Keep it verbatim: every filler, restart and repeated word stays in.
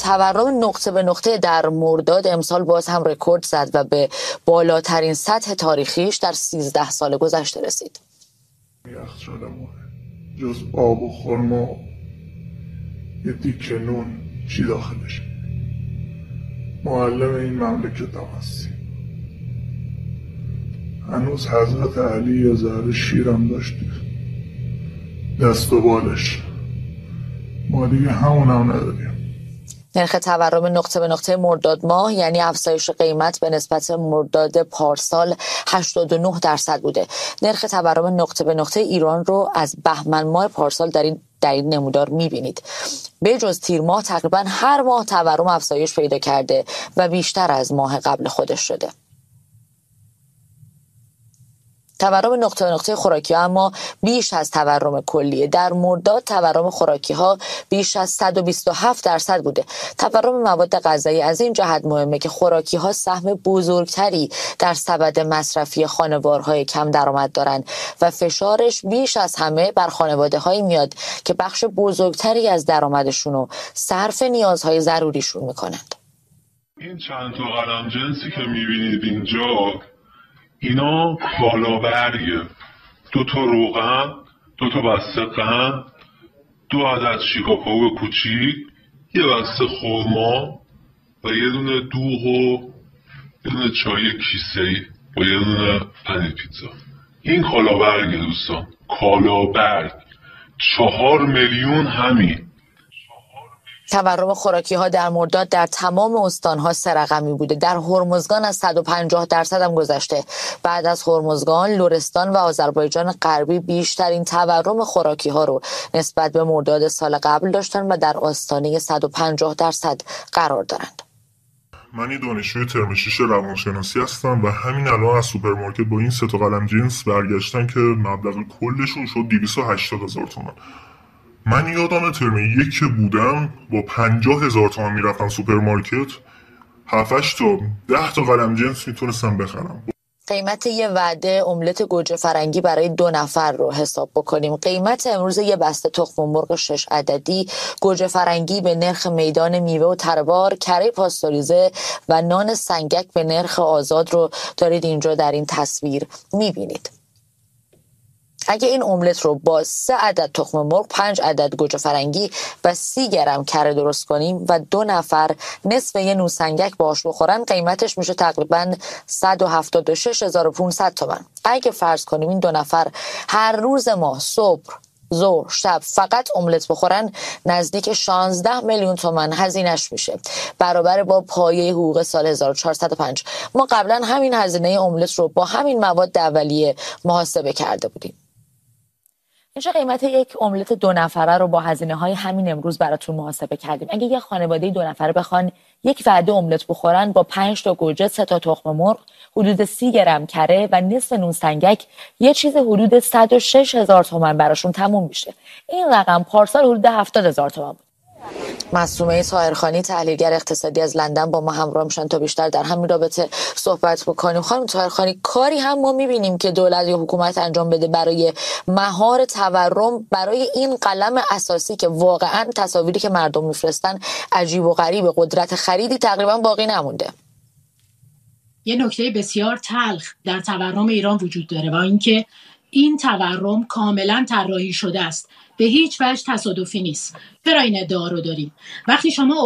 تورم نقطه به نقطه در مرداد امسال باز هم رکورد زد و به بالاترین سطح تاریخیش در سیزده سال گذشته رسید. یخچال ما جز آب و خرما یه دیکه نون چی داخلش؟ معلم این مملکت هم هستی. هنوز حضرت علی یه ذره شیرم داشتی دست و بالش، ما دیگه همون هم نداریم. نرخ تورم نقطه به نقطه مرداد ماه یعنی افزایش قیمت به نسبت مرداد پارسال هشتاد و نه درصد بوده. نرخ تورم نقطه به نقطه ایران رو از بهمن ماه پارسال در این در این نمودار می‌بینید. به جز تیر ماه تقریبا هر ماه تورم افزایش پیدا کرده و بیشتر از ماه قبل خودش شده. تورم نقطه به نقطه خوراکی ها اما بیش از تورم کلیه. در مرداد تورم خوراکی ها بیش از صد و بیست و هفت درصد بوده. تورم مواد غذایی از این جهت مهمه که خوراکی ها سهم بزرگتری در سبد مصرفی خانوارهای کم درآمد دارند و فشارش بیش از همه بر خانواده هایی میاد که بخش بزرگتری از درآمدشون رو صرف نیازهای ضروریشون میکنند. این چند تا قلم جنسی که میبینید اینجا اینا کالابریه. دو تا روغن، دو تا بسته قند، دو عدد شیکاکائو کوچیک، یه بسته خرما و یه دونه دوغ و یه دونه چای کیسه‌ای و یه دونه پنیر پیتزا. این کالابرگه دوستان، کالابرگ. چهار میلیون همین. تورم خوراکی ها در مرداد در تمام استانها سه رقمی بوده. در هرمزگان از صد و پنجاه درصد هم گذشته. بعد از هرمزگان، لرستان و آذربایجان غربی بیشترین تورم خوراکی ها رو نسبت به مرداد سال قبل داشتن و در آستانه صد و پنجاه درصد قرار دارند. من یه دانشجوی ترم شش روانشناسی هستم و همین الان از سوپرمارکت با این سه تا قلم جنس برگشتن که مبلغ کلشون شد دویست و هشتاد هزار تومان. من یادم ترم یک که بودم با پنجاه هزار تومان میرفتم سوپرمارکت، هفتش تا ده تا قلم جنس میتونستم بخرم. قیمت یه وعده املت گوجه فرنگی برای دو نفر رو حساب بکنیم. قیمت امروز یه بسته تخم مرغ شش عددی، گوجه فرنگی به نرخ میدان میوه و تربار، کره پاستوریزه و نان سنگک به نرخ آزاد رو دارید اینجا در این تصویر میبینید. اگه این املت رو با سه عدد تخم مرغ، پنج عدد گوجه فرنگی و سی گرم کره درست کنیم و دو نفر نصف یه نوسنگک باهاش بخورن، قیمتش میشه تقریبا صد و هفتاد و شش هزار و پانصد تومان. اگه فرض کنیم این دو نفر هر روز ماه صبح، ظهر، شب فقط املت بخورن، نزدیک شانزده میلیون تومان هزینه‌اش میشه، برابر با پایه حقوق سال هزار و چهارصد و پنج. ما قبلا همین هزینه املت رو با همین مواد اولیه محاسبه کرده بودیم. اینجا قیمت یک املت دو نفره رو با هزینه های همین امروز براتون محاسبه کردیم. اگه یه خانواده دو نفره بخوان یک وعده املت بخورن با پنج تا گوجه، سه تا تخم مرغ، حدود سی گرم کره و نصف نون سنگک، یه چیز حدود صد و شش هزار تومان براشون تموم میشه. این رقم پارسال حدود هفتاد هزار تومان بود. معصومه طاهرخانی، تحلیلگر اقتصادی از لندن، با ما همراه میشن تا بیشتر در همین رابطه صحبت بکنیم. خانم طاهرخانی، کاری هم ما میبینیم که دولت یا حکومت انجام بده برای مهار تورم، برای این قلم اساسی که واقعا تصاویری که مردم میفرستن عجیب و غریب، قدرت خریدی تقریبا باقی نمونده؟ یه نکته بسیار تلخ در تورم ایران وجود داره و اینکه این تورم کاملا طراحی شده است، به هیچ وجه تصادفی نیست. چرا این ادعا رو داریم؟ وقتی شما